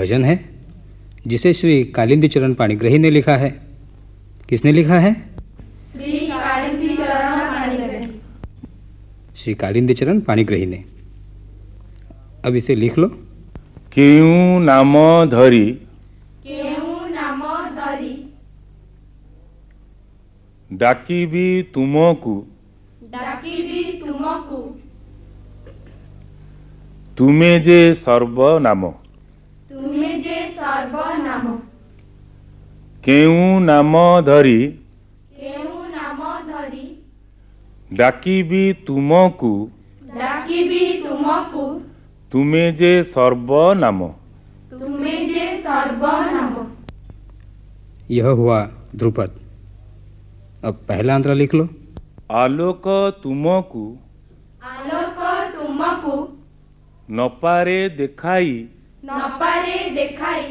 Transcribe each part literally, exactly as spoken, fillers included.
भजन है जिसे श्री कालिंदी चरण पाणिग्रही ने लिखा है। किसने लिखा है? श्री कालिंदी चरण पाणिग्रही। श्री कालिंदी चरण पाणिग्रही ने। अब इसे लिख लो। केउ नाम धरी केउ नाम धरी डाकिबी तुमको डाकिबी तुमको तुमे जे सर्वनाम तुमे जे सर्वनाम केउ नाम धरी केउ नाम धरी डाकिबी तुमको डाकिबी तुमको तुमे जे सर्वनाम तुमे जे सर्वनाम। यह हुआ ध्रुपद। अब पहला अंतरा लिख लो। आलोक तुमको आलोक तुमको नपारे देखाई नपारे देखाई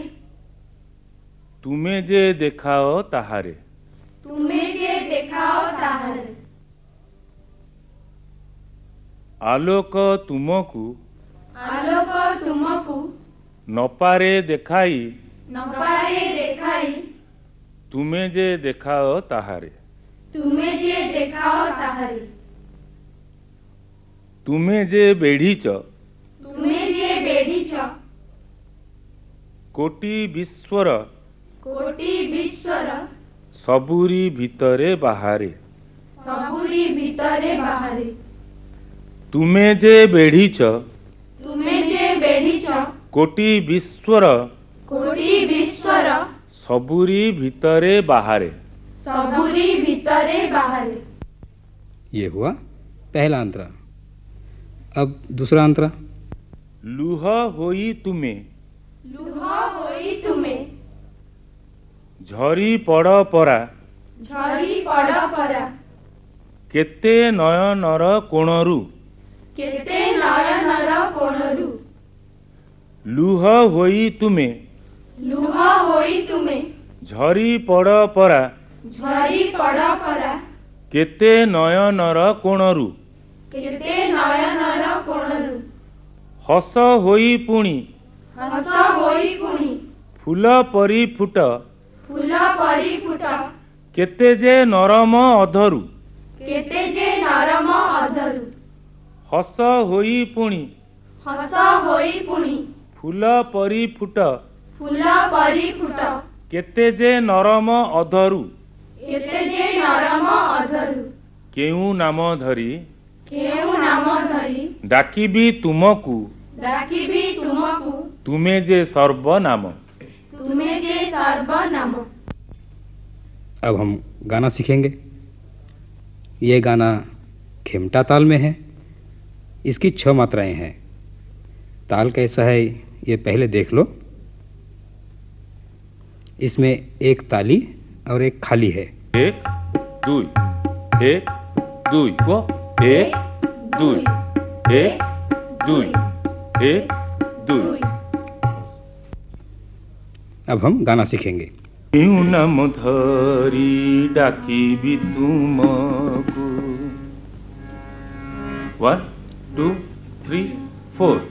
तुमे जे देखाओ ताहारे तुमे जे देखाओ ताहारे आलोक तुमको आलोक तुमको नपारे देखाई नपारे देखाई तुमे जे देखाओ ताहारे तुमे जे देखाओ ताहारे तुमे जे बेढ़ीच तुमे जे बेढ़ीच कोटि विश्वर कोटि विश्वर सबुरी भितरे बाहारे सबुरी भितरे बाहारे तुमे जे बेढ़ीच तुमे जे बेढ़ीच कोटि विश्वर कोटि विश्वर सबुरी भितरे बाहारे सबुरी भितरे बाहारे। ये हुआ पहला अंतरा। अब दूसरा अंतरा। लुह होई तुमे लुह होई तुमे झरी पड़ परा झरी पड़ परा केते नयनर कोणरू केते नयनर कोणरू लुह होई तुमे लुह होई तुमे झरी पड़ परा झरी पड़ परा केते नयनर कोणरू केते नयनर कोणरू हस होई पुणी हस होई पुणी फूल परी फुट फूल परी फुट केते जे नरम अधरू केते जे नरम अधरू हस होई पुणी हस होई पुणी फूल परी फुट फूल परी फुट केते जे नरम अधरू केते जे नरम अधरू केउ नाम धरी केउ नाम धरी डाकिबी तुमको डाकिबी तुमको तुमे जे सर्वनाम तुमे जे सर्वनाम। अब हम गाना सीखेंगे। ये गाना खेमटा ताल में है। इसकी छह मात्राएं हैं। ताल कैसा है ये पहले देख लो। इसमें एक ताली और एक खाली है। एक दुई एक दुई वो एक दुई एक दुई एक दुई। अब हम गाना सीखेंगे। केउ नाम धरी डाकिबी तुमको। One two three four.